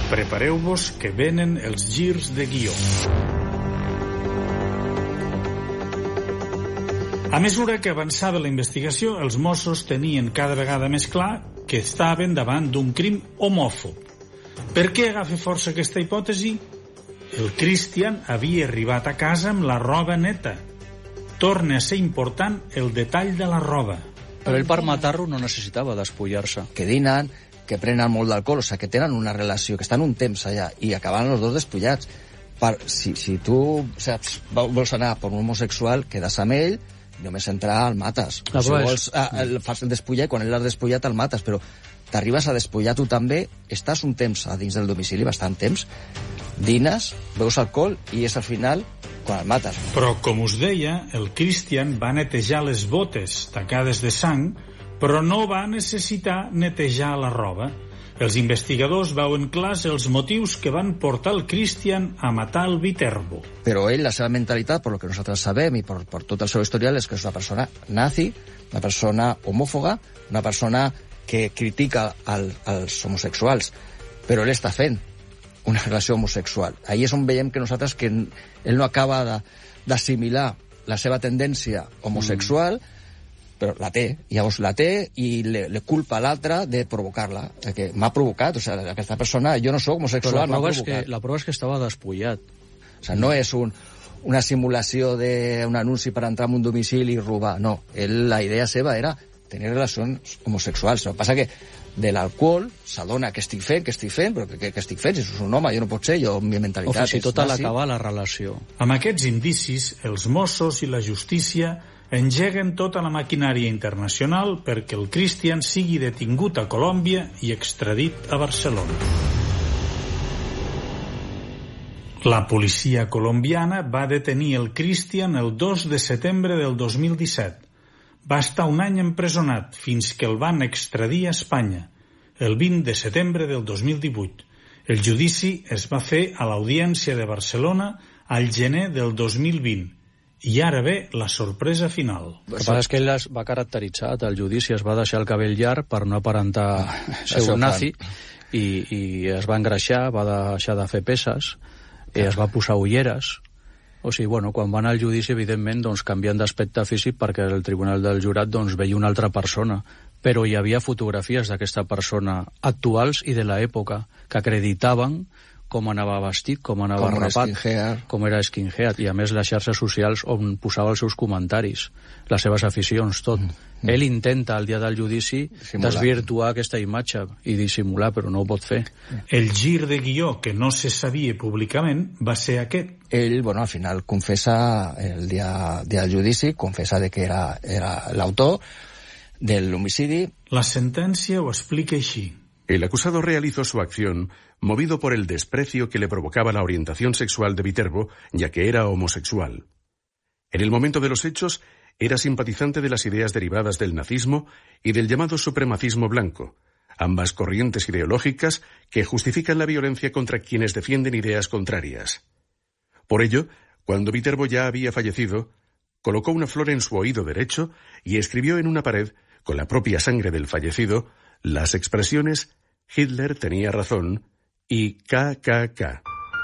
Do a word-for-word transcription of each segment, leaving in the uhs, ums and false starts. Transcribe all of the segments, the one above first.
Prepareu-vos que venen els girs de guió. A mesura que avançava la investigació, els Mossos tenien cada vegada més clar que estaven davant d'un crim homòfob. Per què agafa força aquesta hipòtesi? El Christian havia arribat a casa amb la roba neta. Torna a ser important el detall de la roba. Però ell per matar-lo no necessitava despullar-se. Que dinen, que prenen molt d'alcohol, o sigui, que tenen una relació, que estan un temps allà, i acaben els dos despullats. Per, si, si tu saps, vols anar per un homosexual, quedes amb ell, només entrar el mates. La si vols, eh, el fas el despullar, i quan ell l'has despullat el mates, però t'arribes a despullar tu també, estàs un temps a dins del domicili, bastant temps, dines, beus alcohol, i és al final quan el mates. Però, com us deia, el Christian va netejar les botes tacades de sang, però no va necessitar netejar la roba. Els investigadors veuen clars els motius que van portar el Christian a matar el Viterbo. Però ell, la seva mentalitat, per lo que nosaltres sabem i per, per tot el seu historial, és que és una persona nazi, una persona homòfoba, una persona que critica el, els homosexuals, però ell està fent una relació homosexual. Ahí és on veiem que nosaltres que ell no acaba d'assimilar la seva tendència homosexual, mm. però la té, llavors la té i le, le culpa a l'altre de provocar-la, que m'ha provocat, o sigui, aquesta persona, jo no soc homosexual, m'ha provocat. Que, la prova és que estava despullat. O sigui, no és un, una simulació d'un anunci per entrar en un domicili i robar, no. Ell, la idea seva era tenir relacions homosexuals. El que passa que de l'alcohol s'adona que estic fent, que estic fent, però que, que estic fent, si és un home, jo no pot ser, jo, mi mentalitat... O fins i tot a l'acabar la relació. Amb aquests indicis, els Mossos i la justícia engeguen tota la maquinària internacional perquè el Christian sigui detingut a Colòmbia i extradit a Barcelona. La policia colombiana va detenir el Christian el dos de setembre del dos mil disset. Va estar un any empresonat fins que el van extradir a Espanya, el vint de setembre del dos mil divuit. El judici es va fer a l'Audiència de Barcelona al gener del dos mil vint. I ara ve la sorpresa final. El que passa és que ell es va caracteritzar, el judici es va deixar el cabell llarg per no aparentar ser un nazi, i, i es va engreixar, va deixar de fer peces, i es va posar ulleres. O sigui, bueno, quan van al judici, evidentment, doncs, canvien d'aspecte físic perquè el tribunal del jurat doncs, veia una altra persona. Però hi havia fotografies d'aquesta persona actuals i de l'època que acreditaven com anava vestit, com anava com rapat, com era skinhead, i a més les xarxes socials on posava els seus comentaris, les seves aficions, tot. Mm. Mm. Ell intenta, al dia del judici, simular, desvirtuar aquesta imatge i dissimular, però no ho pot fer. El gir de guió que no se sabia públicament va ser aquest. Ell, bueno, al final confessa, el dia, dia del judici, confessa de que era, era l'autor del homicidi. La sentència ho explica així. El acusado realizó su acción movido por el desprecio que le provocaba la orientación sexual de Viterbo, ya que era homosexual. En el momento de los hechos, era simpatizante de las ideas derivadas del nazismo y del llamado supremacismo blanco, ambas corrientes ideológicas que justifican la violencia contra quienes defienden ideas contrarias. Por ello, cuando Viterbo ya había fallecido, colocó una flor en su oído derecho y escribió en una pared, con la propia sangre del fallecido, las expresiones «Hitler tenía razón» i K K K.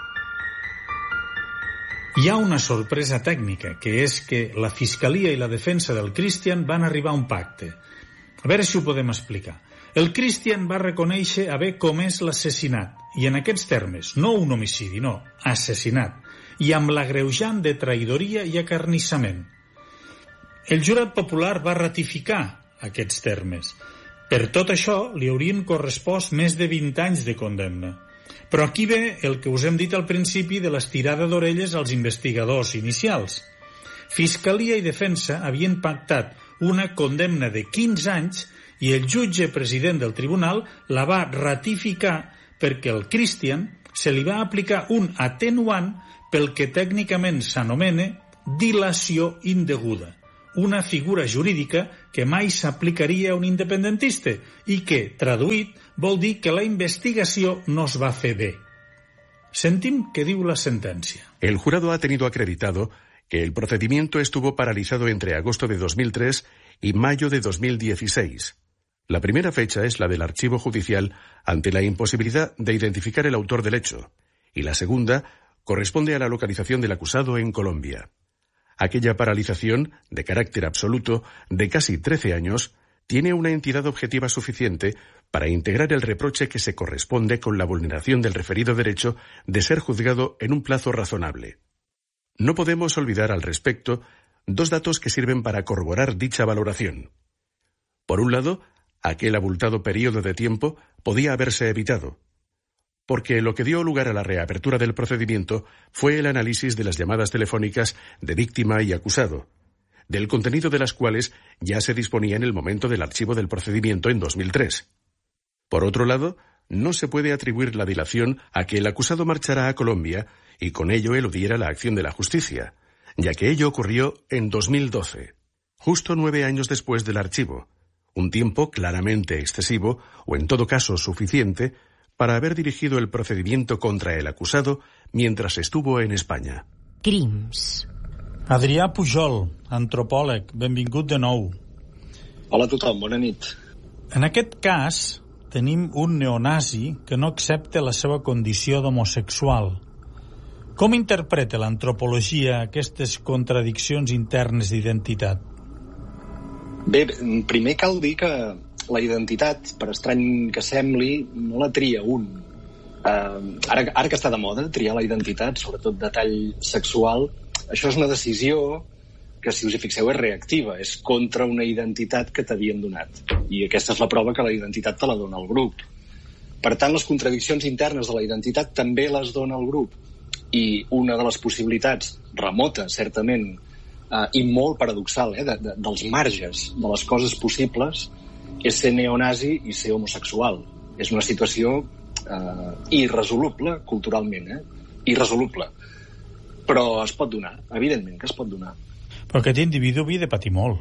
Hi ha una sorpresa tècnica, que és que la Fiscalia i la defensa del Christian van arribar a un pacte. A veure si ho podem explicar. El Christian va reconèixer haver comès l'assassinat, i en aquests termes, no un homicidi, no, assassinat, i amb l'agreujant de traïdoria i acarnissament. El jurat popular va ratificar aquests termes. Per tot això, li haurien correspost més de vint anys de condemna. Però aquí ve el que us hem dit al principi de l'estirada d'orelles als investigadors inicials. Fiscalia i defensa havien pactat una condemna de quinze anys i el jutge president del tribunal la va ratificar perquè al Christian se li va aplicar un atenuant pel que tècnicament s'anomena dilació indeguda, una figura jurídica que mai s'aplicaria a un independentista i que, traduït, vol dir que la investigació no es va fer bé. Sentim què diu la sentència. El jurado ha tenido acreditado que el procedimiento estuvo paralizado entre agosto de dos mil tres y mayo de dos mil dieciséis. La primera fecha es la del archivo judicial ante la imposibilidad de identificar el autor del hecho, y la segunda corresponde a la localización del acusado en Colombia. Aquella paralización, de carácter absoluto, de casi trece años, tiene una entidad objetiva suficiente para integrar el reproche que se corresponde con la vulneración del referido derecho de ser juzgado en un plazo razonable. No podemos olvidar al respecto dos datos que sirven para corroborar dicha valoración. Por un lado, aquel abultado período de tiempo podía haberse evitado, porque lo que dio lugar a la reapertura del procedimiento fue el análisis de las llamadas telefónicas de víctima y acusado, del contenido de las cuales ya se disponía en el momento del archivo del procedimiento en dos mil tres. Por otro lado, no se puede atribuir la dilación a que el acusado marchara a Colombia y con ello eludiera la acción de la justicia, ya que ello ocurrió en dos mil doce, justo nueve años después del archivo, un tiempo claramente excesivo, o en todo caso suficiente, para haver dirigido el procedimiento contra el acusado mientras estuvo en España. Crims. Adrià Pujol, antropòleg, benvingut de nou. Hola a tothom, bona nit. En aquest cas, tenim un neonazi que no accepta la seva condició d'homosexual. Com interpreta l'antropologia aquestes contradiccions internes d'identitat? Bé, primer cal dir que la identitat, per estrany que sembli, no la tria un. Uh, ara, ara que està de moda triar la identitat, sobretot de tall sexual, això és una decisió que, si us hi fixeu, és reactiva, és contra una identitat que t'havien donat. I aquesta és la prova que la identitat te la dona el grup. Per tant, les contradiccions internes de la identitat també les dona el grup. I una de les possibilitats, remota, certament, uh, i molt paradoxal, eh, de, de, dels marges de les coses possibles, és ser neonazi i ser homosexual. És una situació eh, irresoluble culturalment, eh? Irresoluble. Però es pot donar, evidentment que es pot donar. Però aquest individu havia de patir molt.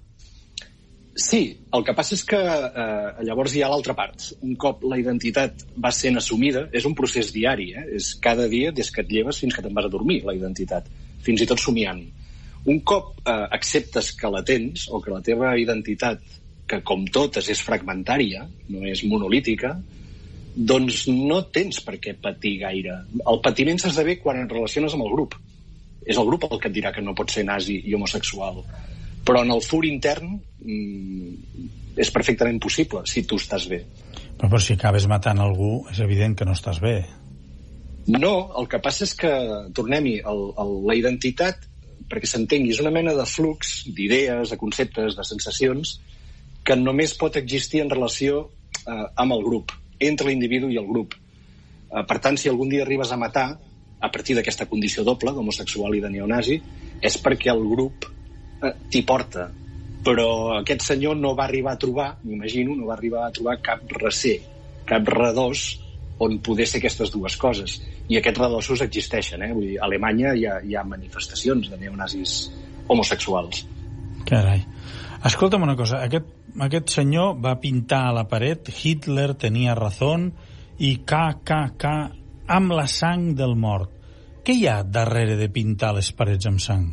Sí, el que passa és que eh, llavors hi ha l'altra part. Un cop la identitat va sent assumida, és un procés diari, eh? És cada dia des que et lleves fins que te'n vas a dormir, la identitat, fins i tot somiant. Un cop eh, acceptes que la tens, o que la teva identitat, que com totes és fragmentària, no és monolítica, doncs no tens per què patir gaire. El patiment s'esdevé quan et relaciones amb el grup. És el grup el que et dirà que no pots ser nazi i homosexual. Però en el fur intern mmm, és perfectament possible, si tu estàs bé. Però, però si acabes matant algú, és evident que no estàs bé. No, el que passa és que, tornem-hi, el, el, la identitat, perquè s'entengui, és una mena de flux d'idees, de conceptes, de sensacions, que només pot existir en relació eh, amb el grup, entre l'individu i el grup. Eh, per tant, si algun dia arribes a matar, a partir d'aquesta condició doble, d'homosexual i de neonazi, és perquè el grup eh, t'hi porta. Però aquest senyor no va arribar a trobar, m'imagino, no va arribar a trobar cap recer, cap redós on poder ser aquestes dues coses. I aquests redossos existeixen, eh? Vull dir, a Alemanya hi ha, hi ha manifestacions de neonazis homosexuals. Carai. Escolta'm una cosa, aquest, aquest senyor va pintar a la paret Hitler tenia razón i K K K amb la sang del mort. Què hi ha darrere de pintar les parets amb sang?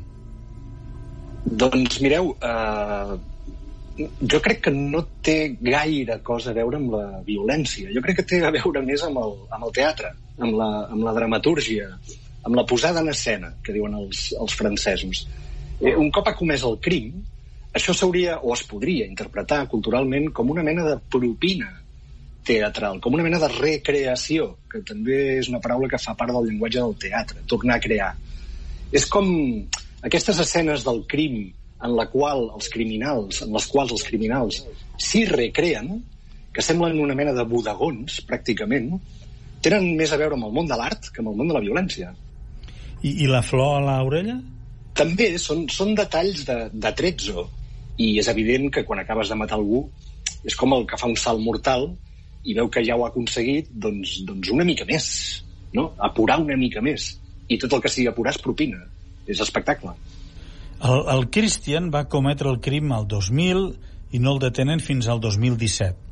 Doncs mireu, eh, jo crec que no té gaire cosa a veure amb la violència. Jo crec que té a veure més amb el, amb el teatre, amb la, amb la dramatúrgia, amb la posada en escena, que diuen els, els francesos. Eh, un cop ha comès el crim, això s'hauria, o es podria interpretar culturalment com una mena de propina teatral, com una mena de recreació, que també és una paraula que fa part del llenguatge del teatre, tornar a crear. És com aquestes escenes del crim en la qual els criminals, en les quals els criminals s'hi recreen, que semblen una mena de bodegons, pràcticament, tenen més a veure amb el món de l'art que amb el món de la violència. I, i la flor a l'orella? També són, són detalls de, de trezzo, i és evident que quan acabes de matar algú és com el que fa un salt mortal i veu que ja ho ha aconseguit, doncs, doncs una mica més, no? Apurar una mica més. I tot el que sigui apurar és propina. És espectacle. El, el Christian va cometre el crim al dos mil i no el detenen fins al dos mil disset.